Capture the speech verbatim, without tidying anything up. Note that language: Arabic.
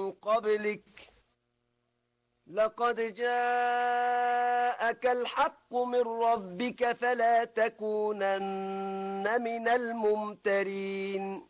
قبلك لقد جاءك الحق من ربك فلا تكونن من الممترين